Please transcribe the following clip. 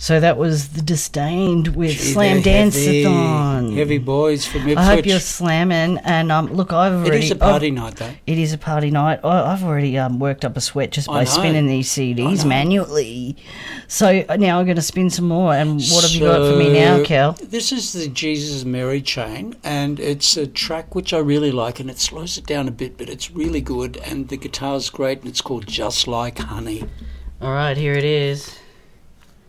So that was The Disdained with Gee, Slam they're Dance-a-thon. Heavy boys from Ipswich. I hope you're slamming. And look, I've already... It is a party night, though. It is a party night. I've already worked up a sweat just by spinning these CDs manually. So now I'm going to spin some more. And what have you got for me now, Cal? This is the Jesus Mary chain, and it's a track which I really like, and it slows it down a bit, but it's really good, and the guitar's great, and it's called Just Like Honey. All right, here it is.